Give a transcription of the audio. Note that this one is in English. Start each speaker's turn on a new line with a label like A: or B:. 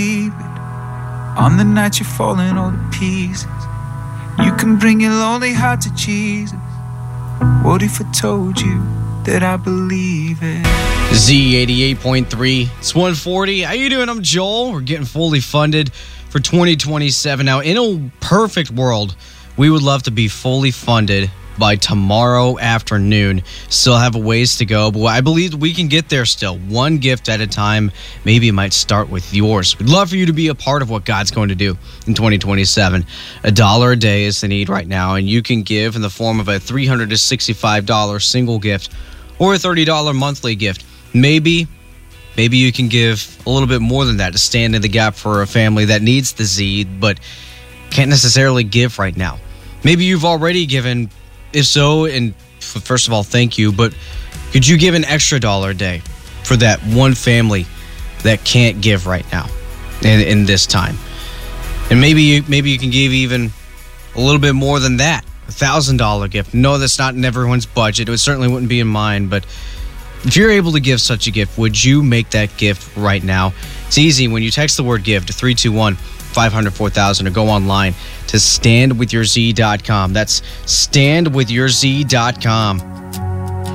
A: On the night you're falling all to pieces, you can bring your lonely heart to Jesus. What if I told you that I believe it?
B: Z88.3, it's 140. How you doing? I'm Joel. We're getting fully funded for 2027. Now, in a perfect world, we would love to be fully funded by tomorrow afternoon. Still have a ways to go, but I believe we can get there still, one gift at a time. Maybe it might start with yours. We'd love for you to be a part of what God's going to do in 2027. $1 a day is the need right now, and you can give in the form of a $365 single gift or a $30 monthly gift. Maybe you can give a little bit more than that to stand in the gap for a family that needs the Z but can't necessarily give right now. Maybe you've already given. If so, and first of all, thank you, but could you give an extra $1 a day for that one family that can't give right now in this time? And maybe you can give even a little bit more than that, a $1,000 gift. No, that's not in everyone's budget. It certainly wouldn't be in mine, but if you're able to give such a gift, would you make that gift right now? It's easy. When you text the word give to 321-500-4000 or go online to standwithyourz.com. That's standwithyourz.com.